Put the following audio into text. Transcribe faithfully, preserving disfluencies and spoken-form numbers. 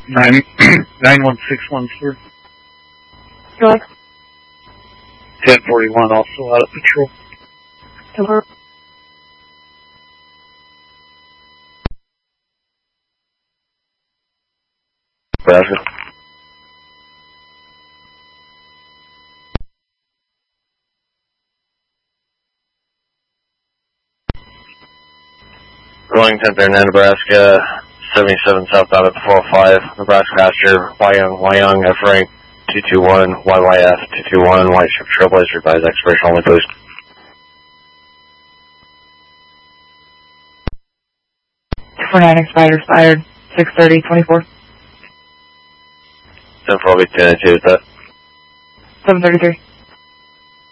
nine nine one six one sir. Go. ten forty-one also out of patrol. Over. Nebraska. Rolling ten there, Nebraska, seventy-seven south out at the four oh five, Nebraska passenger, Wyong, Wyong, F rank, two two one, Y Y F, two two one, White Ship Trailblazer, advise expiration only, please. two four nine expired, expired, six thirty, twenty-four. ten four will be ten two, is that? seven thirty-three.